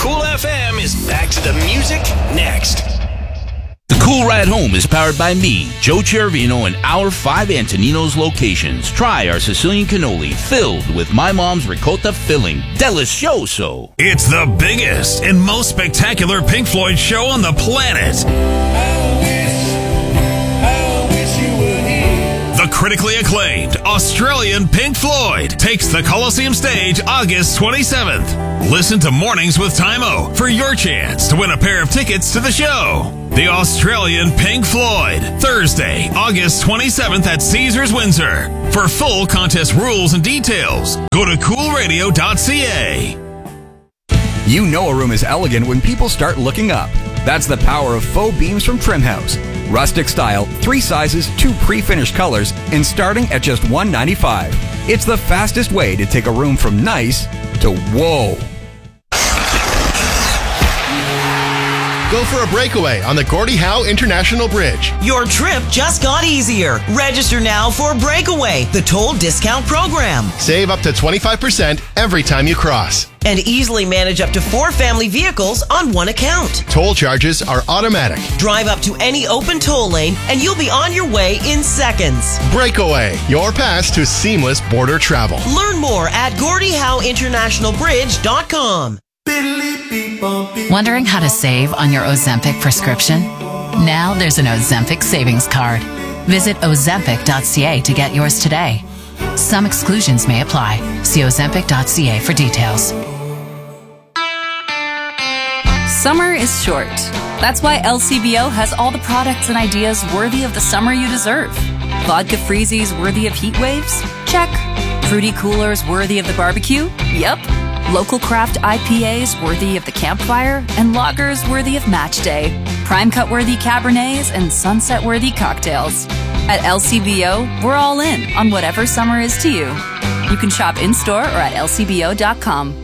Cool FM is back to the music next. The Cool Ride Home is powered by me, Joe Chervino, and our 5 Antonino's locations. Try our Sicilian cannoli filled with my mom's ricotta filling. Delicioso. It's the biggest and most spectacular Pink Floyd show on the planet. I wish you were here. The critically acclaimed Australian Pink Floyd takes the Coliseum stage August 27th. Listen to Mornings with Tymo for your chance to win a pair of tickets to the show. The Australian Pink Floyd, Thursday, August 27th at Caesars Windsor. For full contest rules and details, go to coolradio.ca. You know a room is elegant when people start looking up. That's the power of faux beams from Trimhouse. Rustic style, 3 sizes, 2 pre-finished colors, and starting at just $195. It's the fastest way to take a room from nice to whoa. Go for a breakaway on the Gordie Howe International Bridge. Your trip just got easier. Register now for Breakaway, the toll discount program. Save up to 25% every time you cross. And easily manage up to 4 family vehicles on one account. Toll charges are automatic. Drive up to any open toll lane and you'll be on your way in seconds. Breakaway, your pass to seamless border travel. Learn more at GordieHoweInternationalBridge.com. Wondering how to save on your Ozempic prescription? Now there's an Ozempic savings card. Visit Ozempic.ca to get yours today. Some exclusions may apply. See Ozempic.ca for details. Summer is short. That's why LCBO has all the products and ideas worthy of the summer you deserve. Vodka freezies worthy of heat waves? Check. Fruity coolers worthy of the barbecue? Yep. Local craft IPAs worthy of the campfire, and lagers worthy of match day. Prime cut worthy Cabernets and sunset worthy cocktails. At LCBO, we're all in on whatever summer is to you. You can shop in-store or at lcbo.com.